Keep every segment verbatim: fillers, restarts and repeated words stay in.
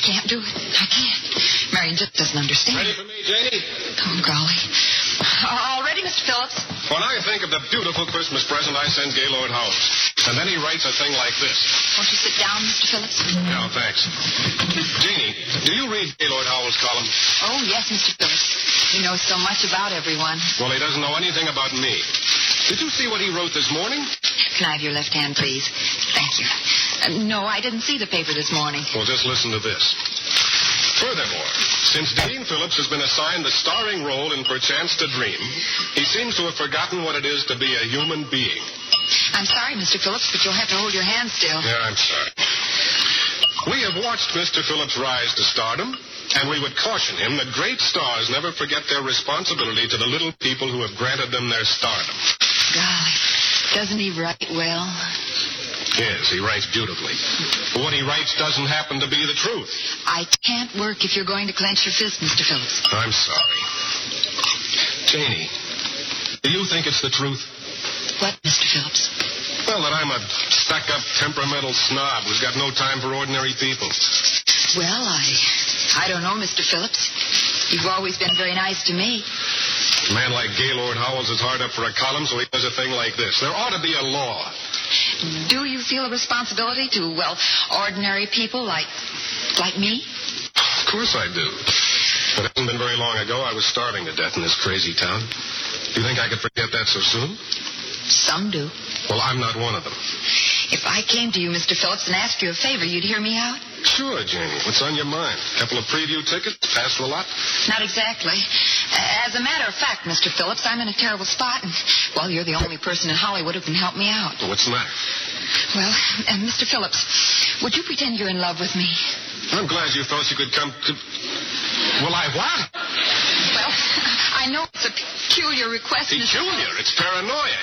can't do it. I can't. Marion just doesn't understand. Ready for me, Janie? Oh, golly. All ready, Mister Phillips? When I think of the beautiful Christmas present I send Gaylord Howells, and then he writes a thing like this. Won't you sit down, Mister Phillips? No, thanks. Jeannie, do you read Gaylord Howells' column? Oh, yes, Mister Phillips. He knows so much about everyone. Well, he doesn't know anything about me. Did you see what he wrote this morning? Can I have your left hand, please? Thank you. Uh, no, I didn't see the paper this morning. Well, just listen to this. Furthermore, since Dean Phillips has been assigned the starring role in Perchance to Dream, he seems to have forgotten what it is to be a human being. I'm sorry, Mister Phillips, but you'll have to hold your hand still. Yeah, I'm sorry. We have watched Mister Phillips rise to stardom, and we would caution him that great stars never forget their responsibility to the little people who have granted them their stardom. Golly, doesn't he write well? Yes, he writes beautifully. But what he writes doesn't happen to be the truth. I can't work if you're going to clench your fist, Mister Phillips. I'm sorry. Janie, do you think it's the truth? What, Mister Phillips? Well, that I'm a stuck-up, temperamental snob who's got no time for ordinary people. Well, I... I don't know, Mister Phillips. You've always been very nice to me. A man like Gaylord Howells is hard up for a column, so he does a thing like this. There ought to be a law. Do you feel a responsibility to, well, ordinary people like... like me? Of course I do. But it hasn't been very long ago I was starving to death in this crazy town. Do you think I could forget that so soon? Some do. Well, I'm not one of them. If I came to you, Mister Phillips, and asked you a favor, you'd hear me out? Sure, Janie. What's on your mind? A couple of preview tickets? Pass for a lot? Not exactly. As a matter of fact, Mister Phillips, I'm in a terrible spot, and, well, you're the only person in Hollywood who can help me out. Well, what's the matter? Well, uh, Mister Phillips, would you pretend you're in love with me? I'm glad you thought you could come to... Well, I what? Well, I know it's a peculiar request, Mister Peculiar? It's paranoia.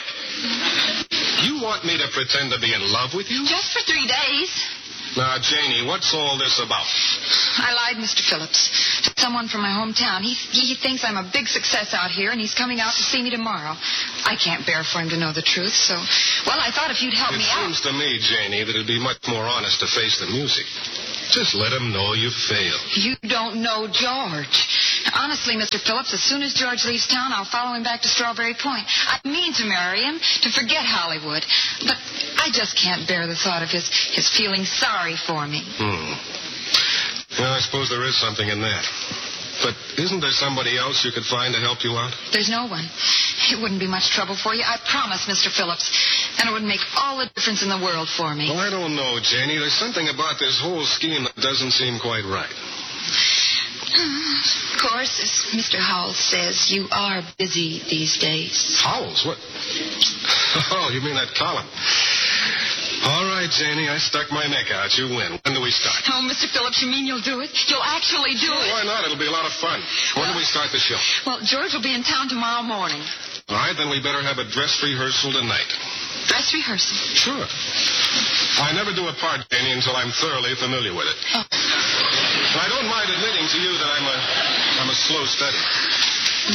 You want me to pretend to be in love with you? Just for three days. Now, Janie, what's all this about? I lied, Mister Phillips, to someone from my hometown. He, he thinks I'm a big success out here, and he's coming out to see me tomorrow. I can't bear for him to know the truth, so... Well, I thought if you'd help it me out... It seems to me, Janie, that it'd be much more honest to face the music. Just let him know you failed. You don't know George. Honestly, Mister Phillips, as soon as George leaves town, I'll follow him back to Strawberry Point. I mean to marry him, to forget Hollywood. But I just can't bear the thought of his, his feeling sorry for me. Hmm. Well, I suppose there is something in that. But isn't there somebody else you could find to help you out? There's no one. It wouldn't be much trouble for you. I promise, Mister Phillips. And it would make all the difference in the world for me. Well, I don't know, Janie. There's something about this whole scheme that doesn't seem quite right. Of course, as Mister Howells says, you are busy these days. Howells? What? Oh, you mean that column. All right, Janie, I stuck my neck out. You win. When do we start? Oh, Mister Phillips, you mean you'll do it? You'll actually do sure, it? Why not? It'll be a lot of fun. When well, do we start the show? Well, George will be in town tomorrow morning. All right, then we better have a dress rehearsal tonight. Dress rehearsal? Sure. I never do a part, Janie, until I'm thoroughly familiar with it. Oh. I don't mind admitting to you that I'm a, I'm a slow study.